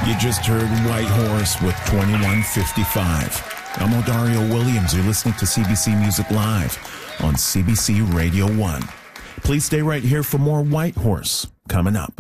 You just heard White Horse with 2155. I'm Odario Williams. You're listening to CBC Music Live on CBC Radio 1. Please stay right here for more White Horse coming up.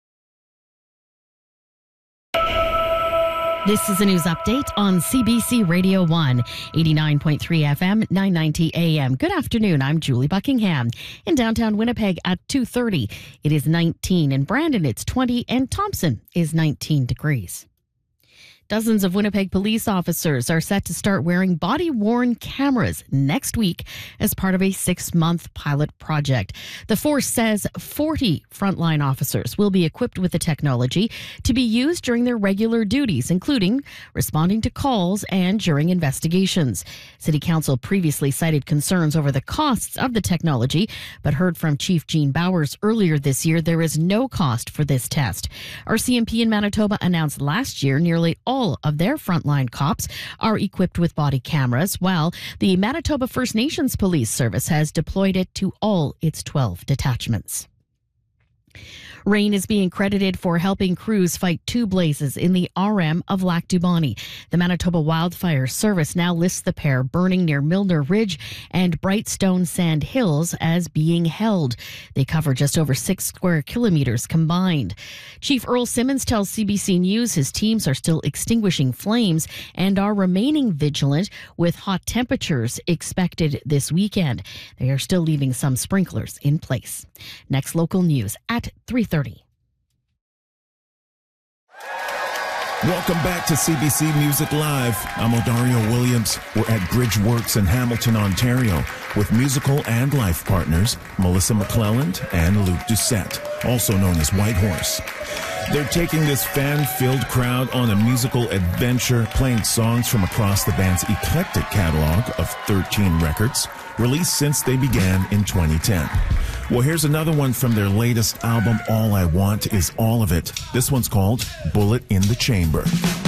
This is a news update on CBC Radio 1, 89.3 FM, 990 AM. Good afternoon. I'm Julie Buckingham. In downtown Winnipeg at 2:30, it is 19. In Brandon, it's 20. And Thompson is 19 degrees. Dozens of Winnipeg police officers are set to start wearing body-worn cameras next week as part of a 6-month pilot project. The force says 40 frontline officers will be equipped with the technology to be used during their regular duties, including responding to calls and during investigations. City Council previously cited concerns over the costs of the technology, but heard from Chief Gene Bowers earlier this year there is no cost for this test. RCMP in Manitoba announced last year nearly all of their frontline cops are equipped with body cameras, while the Manitoba First Nations Police Service has deployed it to all its 12 detachments. Rain is being credited for helping crews fight 2 blazes in the RM of Lac du Bonnet. The Manitoba Wildfire Service now lists the pair burning near Milner Ridge and Brightstone Sand Hills as being held. They cover just over 6 square kilometers combined. Chief Earl Simmons tells CBC News his teams are still extinguishing flames and are remaining vigilant with hot temperatures expected this weekend. They are still leaving some sprinklers in place. Next local news at 3:30. Welcome back to CBC Music Live. I'm Odario Williams. We're at Bridgeworks in Hamilton, Ontario, with musical and life partners Melissa McClelland and Luke Doucette, also known as White Horse. They're taking this fan-filled crowd on a musical adventure, playing songs from across the band's eclectic catalog of 13 records, released since they began in 2010. Well, here's another one from their latest album, All I Want Is All of It. This one's called Bullet in the Chamber.